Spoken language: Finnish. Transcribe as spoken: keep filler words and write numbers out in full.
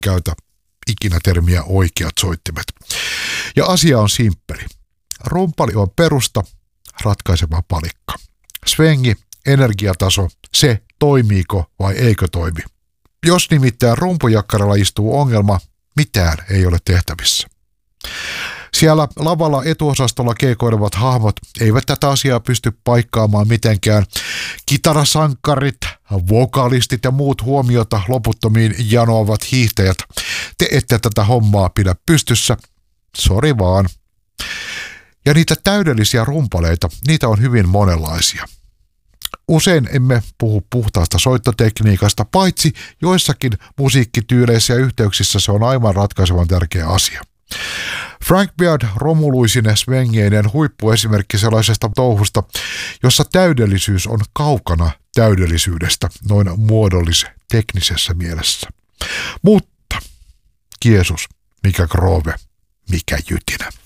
käytä ikinä termiä oikeat soittimet. Ja asia on simppeli. Rumpali on perusta, ratkaiseva palikka. Svengi, energiataso, se toimiiko vai eikö toimi. Jos nimittäin rumpujakkaralla istuu ongelma, mitään ei ole tehtävissä. Siellä lavalla etuosastolla keikoilevat hahmot eivät tätä asiaa pysty paikkaamaan mitenkään. Kitarasankarit, vokalistit ja muut huomiota loputtomiin janoavat hiihtäjät. Te ette tätä hommaa pidä pystyssä. Sori vaan. Ja niitä täydellisiä rumpaleita, niitä on hyvin monenlaisia. Usein emme puhu puhtaasta soittotekniikasta, paitsi joissakin musiikkityyleissä ja yhteyksissä se on aivan ratkaisevan tärkeä asia. Frank Beard romuluisine svengeinen huippuesimerkki sellaisesta touhusta, jossa täydellisyys on kaukana täydellisyydestä noin muodollis-teknisessä mielessä. Mutta, Jeesus, mikä groove, mikä jytinä.